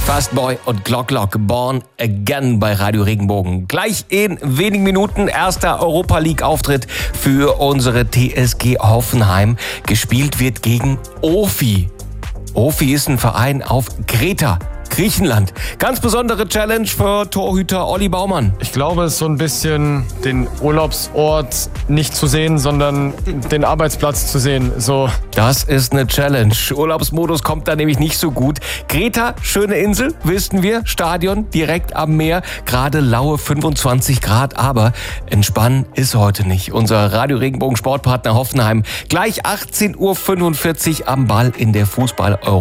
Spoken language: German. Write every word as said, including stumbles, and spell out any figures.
Fastboy und Glock Glock, Born Again bei Radio Regenbogen. Gleich in wenigen Minuten erster Europa League Auftritt für unsere T S G Hoffenheim. Gespielt wird gegen Ofi. Ofi ist ein Verein auf Kreta, Griechenland. Ganz besondere Challenge für Torhüter Olli Baumann. Ich glaube, es ist so ein bisschen den Urlaubsort nicht zu sehen, sondern den Arbeitsplatz zu sehen. So. Das ist eine Challenge. Urlaubsmodus kommt da nämlich nicht so gut. Kreta, schöne Insel, wissen wir. Stadion direkt am Meer. Gerade laue fünfundzwanzig Grad, aber entspannen ist heute nicht. Unser Radio Regenbogen Sportpartner Hoffenheim. Gleich achtzehn Uhr fünfundvierzig am Ball in der Fußball-Euro.